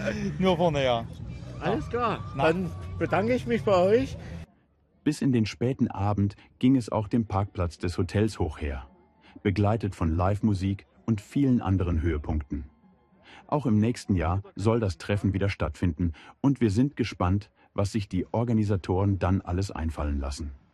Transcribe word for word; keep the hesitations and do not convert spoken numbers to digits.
Nur vorne, ja. Alles klar, Na. dann bedanke ich mich bei euch. Bis in den späten Abend ging es auch dem Parkplatz des Hotels hoch her, begleitet von Live-Musik und vielen anderen Höhepunkten. Auch im nächsten Jahr soll das Treffen wieder stattfinden und wir sind gespannt, was sich die Organisatoren dann alles einfallen lassen.